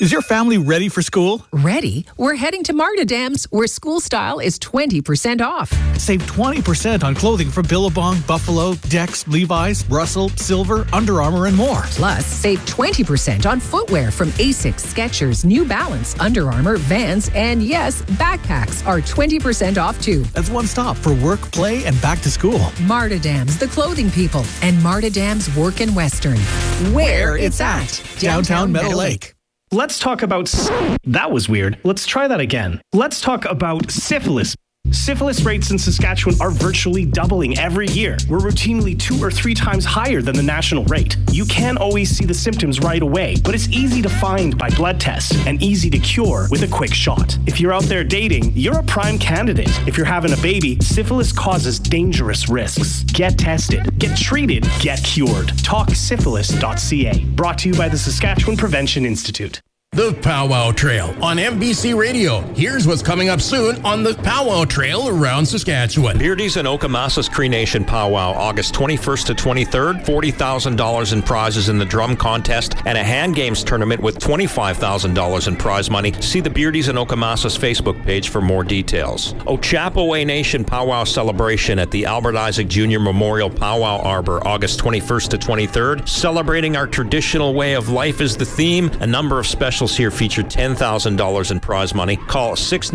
Is your family ready for school? Ready? We're heading to Marta Dams, where school style is 20% off. Save 20% on clothing from Billabong, Buffalo, Dex, Levi's, Russell, Silver, Under Armour, and more. Plus, save 20% on footwear from Asics, Skechers, New Balance, Under Armour, Vans, and yes, backpacks are 20% off too. That's one stop for work, play, and back to school. Marta Dams, the clothing people, and Marta Dams Work in Western. Where it's at. Downtown Meadow Lake. Let's talk about... That was weird. Let's try that again. Let's talk about syphilis. Syphilis rates in Saskatchewan are virtually doubling every year. We're routinely 2 or 3 times higher than the national rate. You can't always see the symptoms right away, but it's easy to find by blood tests and easy to cure with a quick shot. If you're out there dating, you're a prime candidate. If you're having a baby, syphilis causes dangerous risks. Get tested, get treated, get cured. TalkSyphilis.ca. Brought to you by the Saskatchewan Prevention Institute. The Powwow Trail on MBC Radio. Here's what's coming up soon on the Powwow Trail around Saskatchewan. Beardy's and Okamasas Cree Nation Powwow, August 21st to 23rd. $40,000 in prizes in the drum contest and a hand games tournament with $25,000 in prize money. See the Beardy's and Okamasas Facebook page for more details. Ochapaway Nation Powwow celebration at the Albert Isaac Jr. Memorial Powwow Arbor, August 21st to 23rd. Celebrating our traditional way of life is the theme. A number of special here feature $10,000 in prize money. Call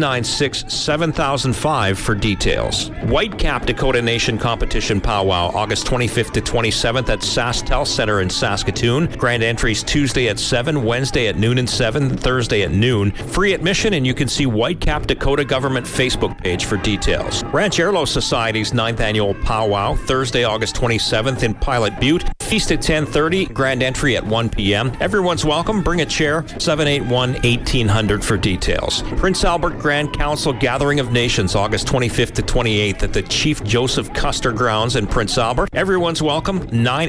696-7005 for details. Whitecap Dakota Nation Competition Powwow, August 25th to 27th at SaskTel Center in Saskatoon. Grand entries Tuesday at 7, Wednesday at noon and 7, Thursday at noon. Free admission, and you can see Whitecap Dakota Government Facebook page for details. Ranchero Society's 9th Annual Powwow, Thursday, August 27th in Pilot Butte. Feast at 10:30, grand entry at 1 p.m. Everyone's welcome. Bring a chair. 781-1800 for details. Prince Albert Grand Council Gathering of Nations, August 25th to 28th at the Chief Joseph Custer Grounds in Prince Albert. Everyone's welcome.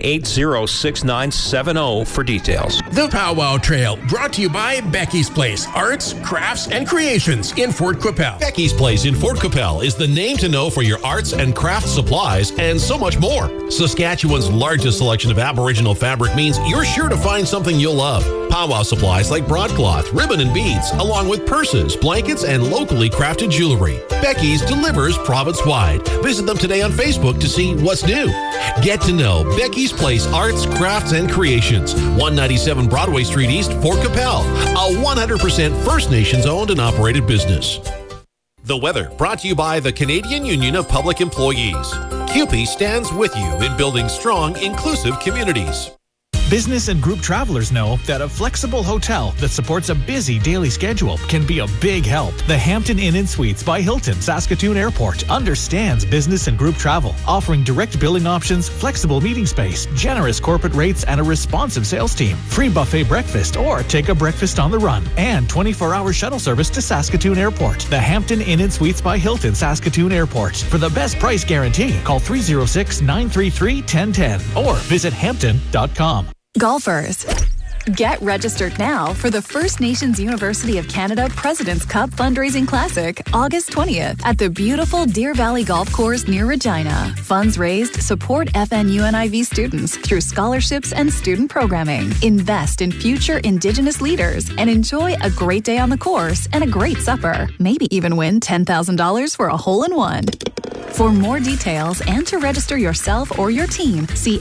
980-6970 for details. The Powwow Trail, brought to you by Becky's Place, Arts, Crafts, and Creations in Fort Qu'Appelle. Becky's Place in Fort Qu'Appelle is the name to know for your arts and craft supplies and so much more. Saskatchewan's largest selection of Aboriginal fabric means you're sure to find something you'll love. Powwow supplies like broadcloth, ribbon and beads, along with purses, blankets, and locally crafted jewelry. Becky's delivers province-wide. Visit them today on Facebook to see what's new. Get to know Becky's Place Arts, Crafts, and Creations, 197 Broadway Street East, Fort Qu'Appelle, a 100% First Nations owned and operated business. The weather, brought to you by the Canadian Union of Public Employees. CUPE stands with you in building strong, inclusive communities. Business and group travelers know that a flexible hotel that supports a busy daily schedule can be a big help. The Hampton Inn & Suites by Hilton Saskatoon Airport understands business and group travel, offering direct billing options, flexible meeting space, generous corporate rates, and a responsive sales team. Free buffet breakfast or take a breakfast on the run, and 24-hour shuttle service to Saskatoon Airport. The Hampton Inn & Suites by Hilton Saskatoon Airport. For the best price guarantee, call 306-933-1010 or visit hampton.com. Golfers, get registered now for the First Nations University of Canada President's Cup Fundraising Classic, August 20th at the beautiful Deer Valley Golf Course near Regina. Funds raised support FNUNIV students through scholarships and student programming. Invest in future Indigenous leaders and enjoy a great day on the course and a great supper. Maybe even win $10,000 for a hole-in-one. For more details and to register yourself or your team, see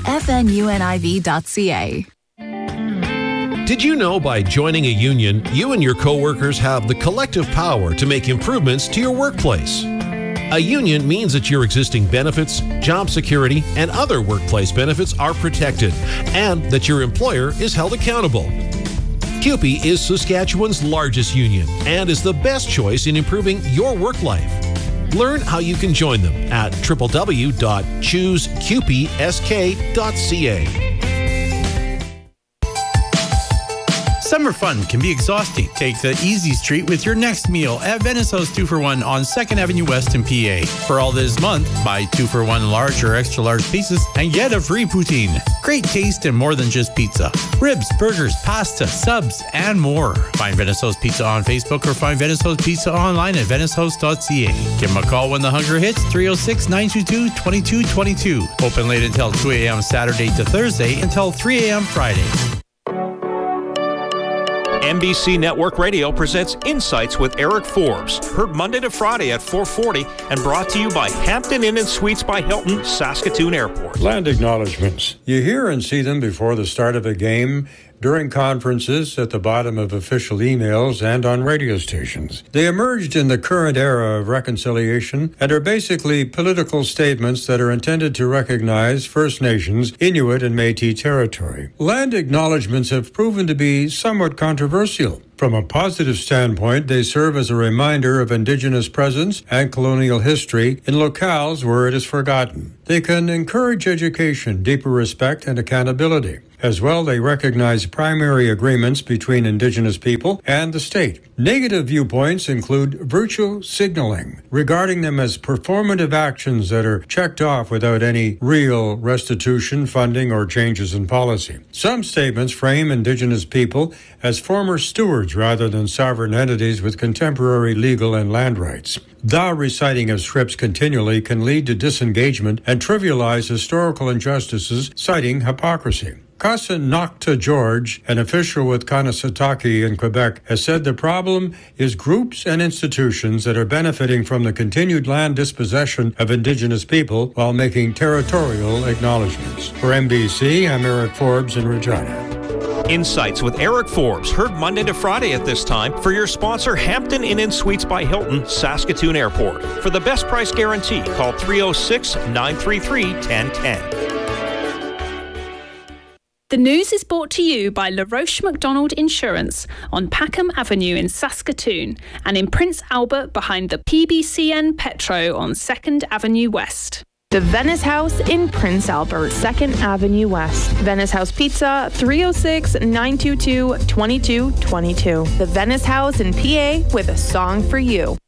fnuniv.ca. Did you know by joining a union, you and your coworkers have the collective power to make improvements to your workplace? A union means that your existing benefits, job security, and other workplace benefits are protected, and that your employer is held accountable. CUPE is Saskatchewan's largest union and is the best choice in improving your work life. Learn how you can join them at www.chooseqpsk.ca. Summer fun can be exhausting. Take the easy street with your next meal at Venice House 2-for-1 on 2nd Avenue West in PA. For all this month, buy 2-for-1 large or extra large pizzas and get a free poutine. Great taste and more than just pizza. Ribs, burgers, pasta, subs, and more. Find Venice House Pizza on Facebook or find Venice House Pizza online at venicehouse.ca. Give them a call when the hunger hits, 306-922-2222. Open late until 2 a.m. Saturday to Thursday until 3 a.m. Friday. NBC Network Radio presents Insights with Eric Forbes, heard Monday to Friday at 4:40 and brought to you by Hampton Inn and Suites by Hilton, Saskatoon Airport. Land acknowledgements. You hear and see them before the start of a game, during conferences, at the bottom of official emails, and on radio stations. They emerged in the current era of reconciliation and are basically political statements that are intended to recognize First Nations, Inuit, and Métis territory. Land acknowledgements have proven to be somewhat controversial. From a positive standpoint, they serve as a reminder of Indigenous presence and colonial history in locales where it is forgotten. They can encourage education, deeper respect, and accountability. As well, they recognize primary agreements between Indigenous people and the state. Negative viewpoints include virtue signaling, regarding them as performative actions that are checked off without any real restitution, funding, or changes in policy. Some statements frame Indigenous people as former stewards rather than sovereign entities with contemporary legal and land rights. The reciting of scripts continually can lead to disengagement and trivialize historical injustices, citing hypocrisy. Casa Nocta George, an official with Kanesatake in Quebec, has said the problem is groups and institutions that are benefiting from the continued land dispossession of Indigenous people while making territorial acknowledgements. For NBC, I'm Eric Forbes in Regina. Insights with Eric Forbes, heard Monday to Friday at this time for your sponsor, Hampton Inn and Suites by Hilton, Saskatoon Airport. For the best price guarantee, call 306-933-1010. The news is brought to you by LaRoche McDonald Insurance on Packham Avenue in Saskatoon and in Prince Albert behind the PBCN Petro on 2nd Avenue West. The Venice House in Prince Albert, 2nd Avenue West. Venice House Pizza, 306-922-2222. The Venice House in PA with a song for you.